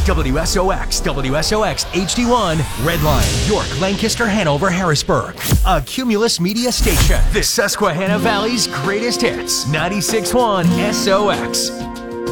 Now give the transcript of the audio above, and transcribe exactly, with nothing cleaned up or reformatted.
W S O X, W S O X H D one, Redline, York, Lancaster, Hanover, Harrisburg. A Cumulus Media station. The Susquehanna Valley's greatest hits. ninety-six point one S O X.